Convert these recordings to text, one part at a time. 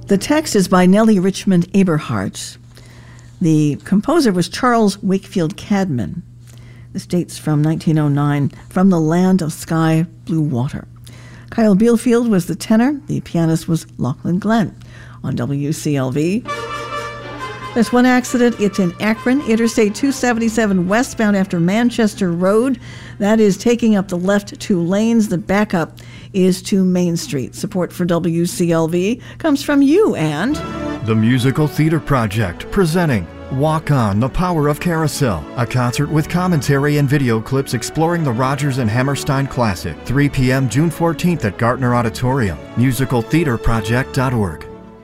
The text is by Nellie Richmond Eberhardt. The composer was Charles Wakefield Cadman. This dates from 1909, From the Land of Sky, Blue Water. Kyle Bielfield was the tenor. The pianist was Lachlan Glenn on WCLV. There's one accident. It's in Akron, Interstate 277 westbound after Manchester Road. That is taking up the left 2 lanes. The backup is to Main Street. Support for WCLV comes from you and the Musical Theater Project, presenting Walk On, The Power of Carousel, a concert with commentary and video clips exploring the Rodgers and Hammerstein classic. 3 p.m. June 14th at Gartner Auditorium. musicaltheaterproject.org.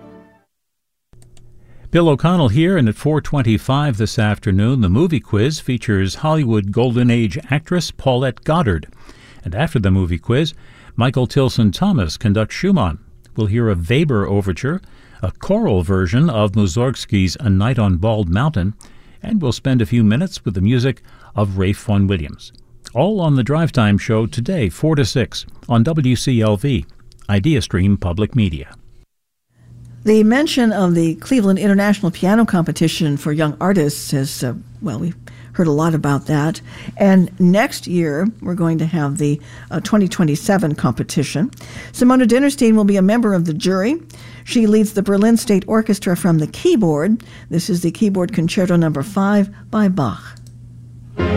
Bill O'Connell here, and at 4:25 this afternoon, the movie quiz features Hollywood Golden Age actress Paulette Goddard. And after the movie quiz, Michael Tilson Thomas conducts Schumann. We'll hear a Weber overture, a choral version of Mussorgsky's A Night on Bald Mountain, and we'll spend a few minutes with the music of Ralph Vaughan Williams. All on the Drive Time Show today, 4 to 6, on WCLV, IdeaStream Public Media. The mention of the Cleveland International Piano Competition for Young Artists has, we've heard a lot about that. And next year, we're going to have the 2027 competition. Simona Dinnerstein will be a member of the jury. She leads the Berlin State Orchestra from the keyboard. This is the Keyboard Concerto No. 5 by Bach.